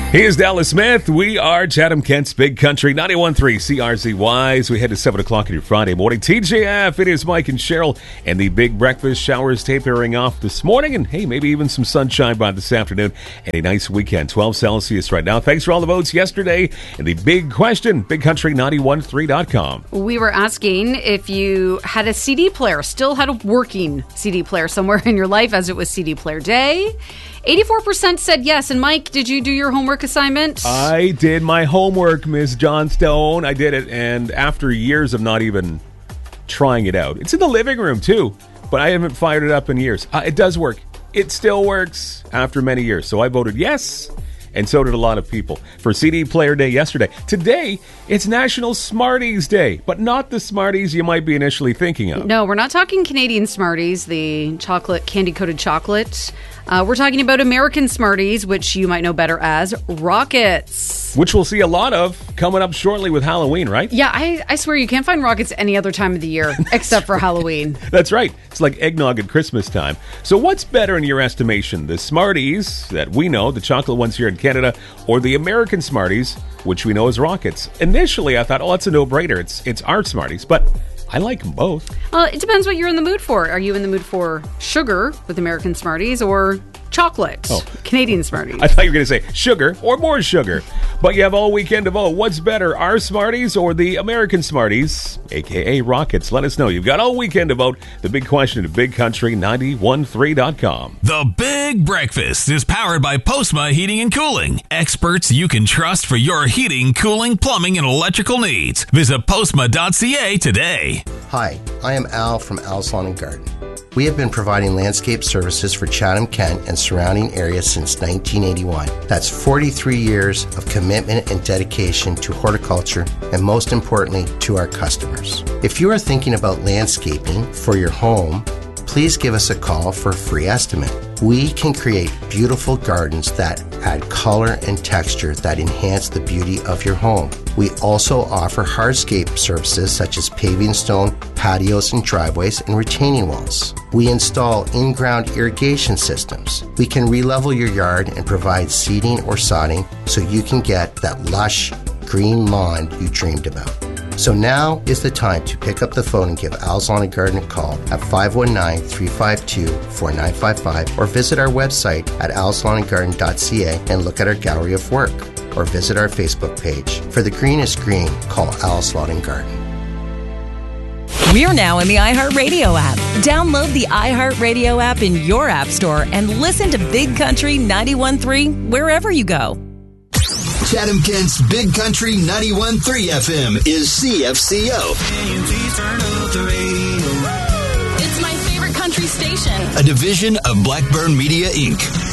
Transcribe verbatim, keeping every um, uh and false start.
Here's Dallas Smith. We are Chatham Kent's Big Country, ninety-one point three C R Z Y. As we head to seven o'clock on your Friday morning. T J F, it is Mike and Cheryl, and the big breakfast showers tapering off this morning, and hey, maybe even some sunshine by this afternoon, and a nice weekend. twelve Celsius right now. Thanks for all the votes yesterday. And the big question, big country nine one three dot com. We were asking if you had a C D player, still had a working C D player somewhere in your life as it was C D player day. eighty-four percent said yes. And Mike, did you do your homework assignment? I did my homework, Miss Johnstone. I did it, and after years of not even trying it out. It's in the living room, too, but I haven't fired it up in years. Uh, it does work. It still works after many years. So I voted yes, and so did a lot of people for C D Player Day yesterday. Today, it's National Smarties Day, but not the Smarties you might be initially thinking of. No, we're not talking Canadian Smarties, the chocolate, candy-coated chocolate. Uh, we're talking about American Smarties, which you might know better as Rockets. Which we'll see a lot of coming up shortly with Halloween, right? Yeah, I, I swear you can't find Rockets any other time of the year except for Halloween. That's right. It's like eggnog at Christmas time. So what's better in your estimation? The Smarties that we know, the chocolate ones here in Canada, or the American Smarties, which we know as Rockets? Initially, I thought, oh, that's a no-brainer. It's, it's our Smarties, but I like them both. Uh, it depends what you're in the mood for. Are you in the mood for sugar with American Smarties or chocolate, oh. Canadian Smarties? I thought you were going to say sugar or more sugar. But you have all weekend to vote. What's better, our Smarties or the American Smarties, a k a. Rockets? Let us know. You've got all weekend to vote. The big question at big country nine one three dot com. The Big Breakfast is powered by Postma Heating and Cooling. Experts you can trust for your heating, cooling, plumbing, and electrical needs. Visit postma dot c a today. Hi, I am Al from Al's Lawn and Garden. We have been providing landscape services for Chatham, Kent, and surrounding areas since nineteen eighty-one. That's forty-three years of commitment and dedication to horticulture, and most importantly, to our customers. If you are thinking about landscaping for your home, please give us a call for a free estimate. We can create beautiful gardens that add color and texture that enhance the beauty of your home. We also offer hardscape services such as paving stone, patios and driveways, and retaining walls. We install in-ground irrigation systems. We can re-level your yard and provide seeding or sodding so you can get that lush green lawn you dreamed about. So now is the time to pick up the phone and give Al's Lawn and Garden a call at five one nine, three five two, four nine five five or visit our website at als lawn and garden dot c a and look at our gallery of work or visit our Facebook page. For the greenest green, call Al's Lawn and Garden. We're now in the iHeartRadio app. Download the iHeartRadio app in your app store and listen to Big Country ninety-one point three wherever you go. Chatham Kent's Big Country ninety-one point three F M is C F C O. It's my favorite country station. A division of Blackburn Media, Incorporated.